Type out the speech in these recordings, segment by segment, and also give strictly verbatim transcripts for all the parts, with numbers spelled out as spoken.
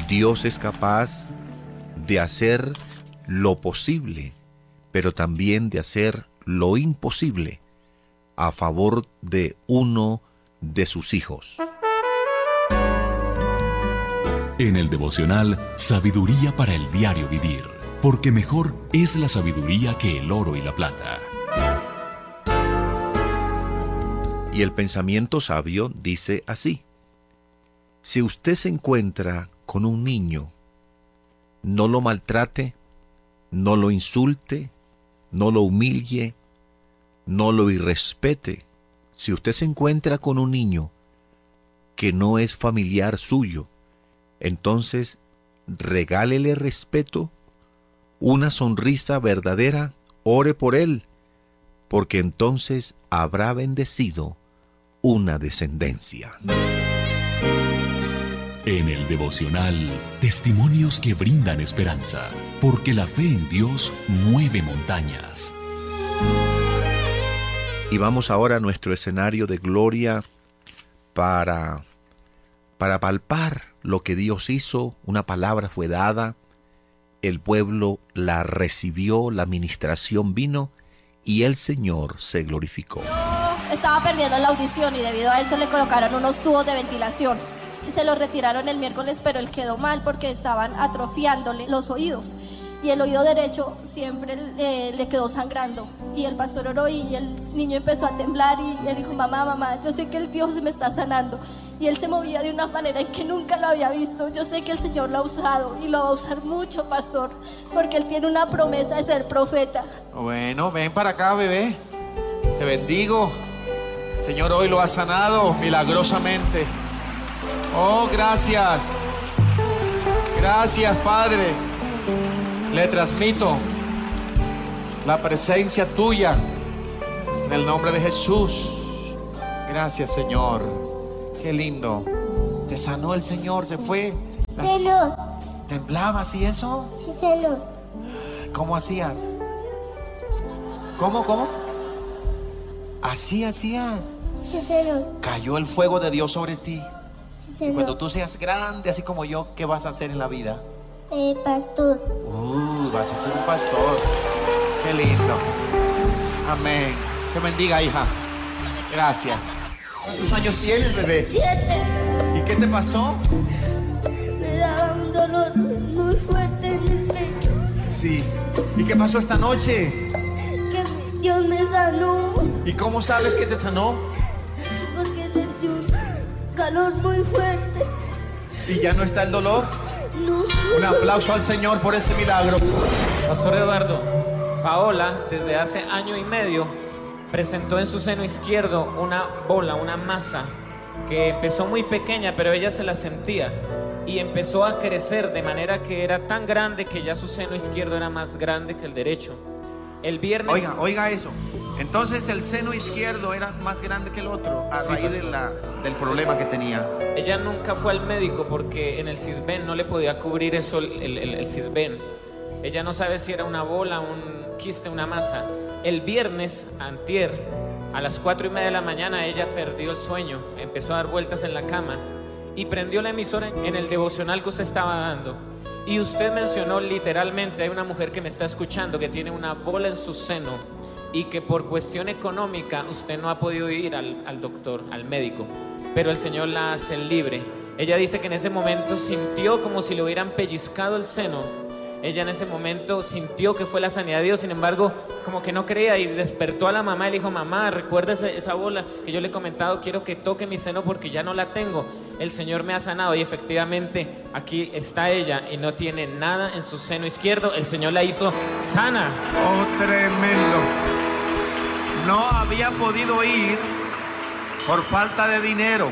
Dios es capaz de hacer lo posible, pero también de hacer lo imposible a favor de uno de sus hijos. En el devocional Sabiduría para el diario vivir, porque mejor es la sabiduría que el oro y la plata. Y el pensamiento sabio dice así: si usted se encuentra con un niño, no lo maltrate, no lo insulte, no lo humille, no lo irrespete. Si usted se encuentra con un niño que no es familiar suyo, entonces regálele respeto, una sonrisa verdadera, ore por él, porque entonces habrá bendecido una descendencia. En el devocional, testimonios que brindan esperanza, porque la fe en Dios mueve montañas. Y vamos ahora a nuestro escenario de gloria para, para palpar lo que Dios hizo. Una palabra fue dada, el pueblo la recibió, la ministración vino y el Señor se glorificó. Estaba perdiendo la audición y debido a eso le colocaron unos tubos de ventilación. Y se los retiraron el miércoles, pero él quedó mal porque estaban atrofiándole los oídos. Y el oído derecho siempre eh, le quedó sangrando. Y el pastor oró y el niño empezó a temblar y él dijo: mamá, mamá, yo sé que el Dios me está sanando. Y él se movía de una manera en que nunca lo había visto. Yo sé que el Señor lo ha usado y lo va a usar mucho, pastor, porque él tiene una promesa de ser profeta. Bueno, ven para acá, bebé. Te bendigo. El Señor hoy lo ha sanado milagrosamente. Oh, gracias. Gracias, Padre. Le transmito la presencia tuya en el nombre de Jesús. Gracias, Señor. Qué lindo. Te sanó el Señor, se fue. Las... Señor. ¿Temblabas y eso? Sí, Señor. ¿Cómo hacías? ¿Cómo, cómo? Así hacías. Sí, Señor. Cayó el fuego de Dios sobre ti. Señor. Y cuando tú seas grande, así como yo, ¿qué vas a hacer en la vida? Eh, pastor. Uh, vas a ser un pastor. Qué lindo. Amén. Te bendiga, hija. Gracias. ¿Cuántos años tienes, bebé? Siete. ¿Y qué te pasó? Me daba un dolor muy fuerte en el pecho. Sí. ¿Y qué pasó esta noche? Que Dios me sanó. ¿Y cómo sabes que te sanó? Porque sentí un calor muy fuerte. ¿Y ya no está el dolor? No. Un aplauso al Señor por ese milagro. Pastor Eduardo, Paola desde hace año y medio presentó en su seno izquierdo una bola, una masa que empezó muy pequeña, pero ella se la sentía y empezó a crecer de manera que era tan grande que ya su seno izquierdo era más grande que el derecho. El viernes... Oiga, oiga eso. Entonces el seno izquierdo era más grande que el otro a Sí, raíz de la, del problema que tenía. Ella nunca fue al médico porque en el Cisben no le podía cubrir eso el, el, el, el Cisben. Ella no sabe si era una bola, un quiste, una masa. El viernes, antier, a las cuatro y media de la mañana, ella perdió el sueño, empezó a dar vueltas en la cama y prendió la emisora en el devocional que usted estaba dando. Y usted mencionó literalmente, hay una mujer que me está escuchando que tiene una bola en su seno y que por cuestión económica usted no ha podido ir al, al doctor, al médico, pero el Señor la hace libre. Ella dice que en ese momento sintió como si le hubieran pellizcado el seno. Ella en ese momento sintió que fue la sanidad de Dios, sin embargo, como que no creía y despertó a la mamá y le dijo: mamá, recuerda esa bola que yo le he comentado, quiero que toque mi seno porque ya no la tengo. El Señor me ha sanado y efectivamente aquí está ella y no tiene nada en su seno izquierdo. El Señor la hizo sana. Oh, tremendo. No había podido ir por falta de dinero,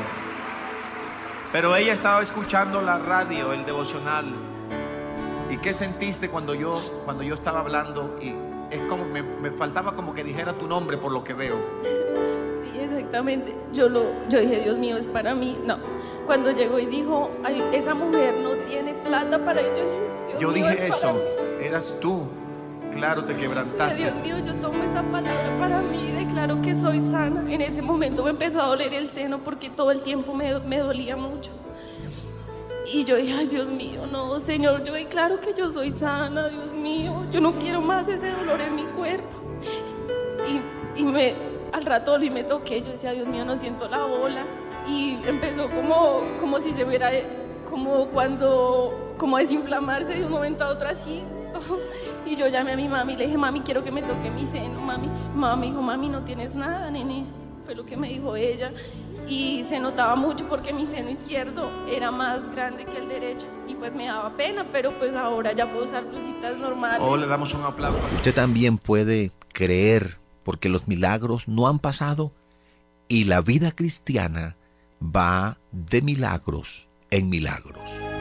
pero ella estaba escuchando la radio, el devocional. ¿Y qué sentiste cuando yo, cuando yo estaba hablando? Y es como, me, me faltaba como que dijera tu nombre por lo que veo. Sí, exactamente. Yo, lo, yo dije: Dios mío, es para mí. No. Cuando llegó y dijo: ay, esa mujer no tiene plata para ello. Dios Yo mío, dije es eso, para mí. eras tú. Claro, te quebrantaste. Dios mío, yo tomo esa palabra para mí y declaro que soy sana. En ese momento me empezó a doler el seno porque todo el tiempo me, me dolía mucho. Y yo dije, ay, Dios mío, no, Señor, yo declaro que yo soy sana, Dios mío, yo no quiero más ese dolor en mi cuerpo. Y, y me, al rato y me toqué, yo decía, Dios mío, no siento la bola. Y empezó como, como si se hubiera, como cuando, como desinflamarse de un momento a otro así. Y yo llamé a mi mami y le dije, mami, quiero que me toque mi seno, mami. Mamá me dijo, mami, no tienes nada, nene. Fue lo que me dijo ella. Y se notaba mucho porque mi seno izquierdo era más grande que el derecho. Y pues me daba pena, pero pues ahora ya puedo usar blusitas normales. Oh, le damos un aplauso. Usted también puede creer, porque los milagros no han pasado y la vida cristiana va de milagros en milagros.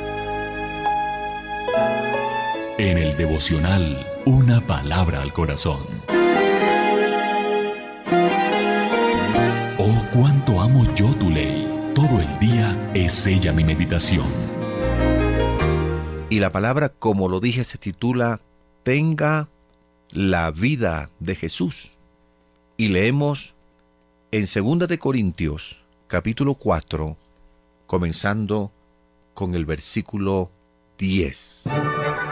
En el devocional, una palabra al corazón. Oh, cuánto amo yo tu ley. Todo el día es ella mi meditación. Y la palabra, como lo dije, se titula Tenga la vida de Jesús. Y leemos en segunda de Corintios, capítulo cuatro, comenzando con el versículo diez.